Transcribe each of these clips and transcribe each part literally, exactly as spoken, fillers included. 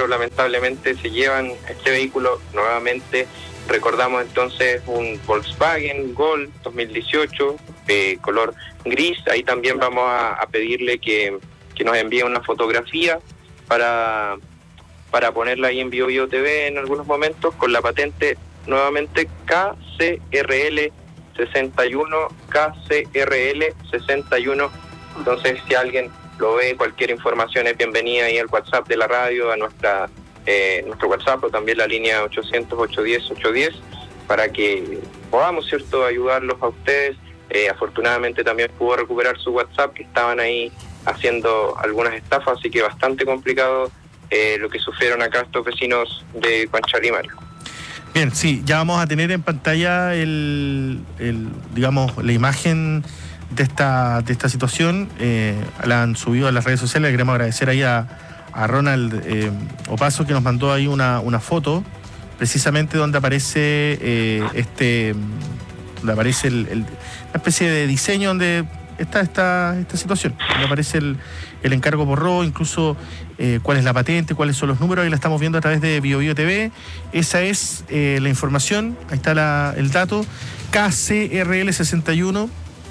pero lamentablemente se llevan este vehículo nuevamente. Recordamos entonces un Volkswagen Gol dos mil dieciocho, eh, color gris. Ahí también vamos a, a pedirle que, que nos envíe una fotografía para, para ponerla ahí en Bio Bio T V en algunos momentos, con la patente nuevamente K C R L sesenta y uno, K C R L sesenta y uno. Entonces, si alguien lo ve, cualquier información es bienvenida ahí al WhatsApp de la radio, a nuestra eh, nuestro WhatsApp, o también la línea ochocientos, ochocientos diez, ochocientos diez, para que podamos, ¿cierto?, ayudarlos a ustedes. Eh, afortunadamente también pudo recuperar su WhatsApp, que estaban ahí haciendo algunas estafas, así que bastante complicado eh, lo que sufrieron acá estos vecinos de Conchalí, Mario. Bien, sí, ya vamos a tener en pantalla el, el digamos, la imagen de esta de esta situación. Eh, la han subido a las redes sociales. Le queremos agradecer ahí a, a Ronald eh, Opaso, que nos mandó ahí una, una foto, precisamente donde aparece eh, este donde aparece el, el, una especie de diseño donde está esta, esta situación, donde aparece el, el encargo por robo, incluso eh, cuál es la patente, cuáles son los números. Ahí la estamos viendo a través de Bio Bio T V. Esa es eh, la información, ahí está la, el dato, K C R L sesenta y uno.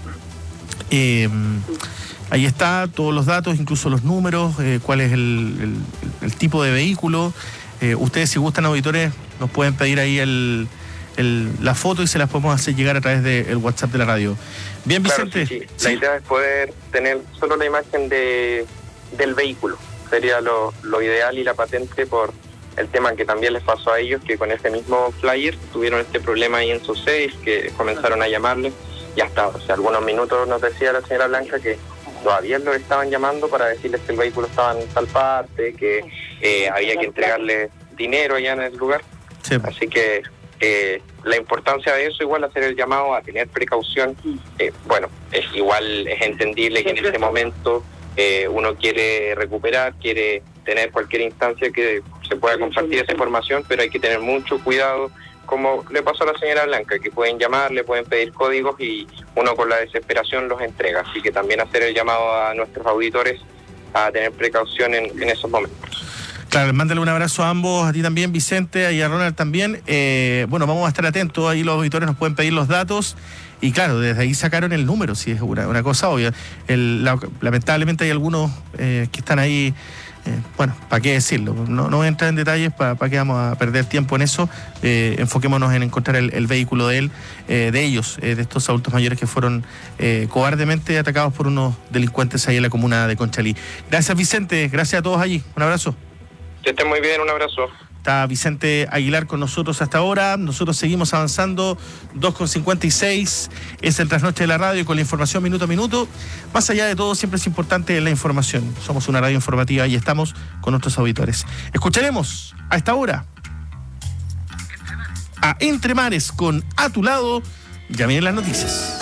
Eh, ahí está todos los datos, incluso los números, eh, cuál es el, el, el tipo de vehículo. Eh, ustedes, si gustan, auditores, nos pueden pedir ahí el, el, la foto y se las podemos hacer llegar a través del WhatsApp de la radio. Bien, Vicente. Claro, sí, sí. La idea es poder tener solo la imagen de del vehículo. Sería lo, lo ideal, y la patente, por el tema que también les pasó a ellos, que con ese mismo flyer tuvieron este problema ahí en su safe, que comenzaron a llamarle. Ya está, o sea, algunos minutos nos decía la señora Blanca que todavía lo estaban llamando para decirles que el vehículo estaba en tal parte, que eh, había que entregarle dinero allá en el lugar. Sí. Así que eh, la importancia de eso, igual hacer el llamado a tener precaución. Eh, bueno, es igual, es entendible que en este momento eh, uno quiere recuperar, quiere tener cualquier instancia que se pueda compartir esa información, pero hay que tener mucho cuidado, como le pasó a la señora Blanca, que pueden llamar, le pueden pedir códigos y uno con la desesperación los entrega. Así que también hacer el llamado a nuestros auditores a tener precaución en, en esos momentos. Claro, mándale un abrazo a ambos, a ti también, Vicente, y a Ronald también. Eh, bueno, vamos a estar atentos, ahí los auditores nos pueden pedir los datos. Y claro, desde ahí sacaron el número, si es una, una cosa obvia. El, la, lamentablemente hay algunos eh, que están ahí. Eh, bueno, ¿para qué decirlo? No, no voy a entrar en detalles, ¿para pa qué vamos a perder tiempo en eso? Eh, enfoquémonos en encontrar el, el vehículo de él, eh, de ellos, eh, de estos adultos mayores que fueron eh, cobardemente atacados por unos delincuentes ahí en la comuna de Conchalí. Gracias, Vicente, gracias a todos allí, un abrazo. Que estén muy bien, un abrazo. Está Vicente Aguilar con nosotros hasta ahora. Nosotros seguimos avanzando. dos con cincuenta y seis es el trasnoche de la radio, con la información minuto a minuto. Más allá de todo, siempre es importante la información. Somos una radio informativa y estamos con nuestros auditores. Escucharemos a esta hora a Entre Mares con A Tu Lado. Ya vienen las noticias.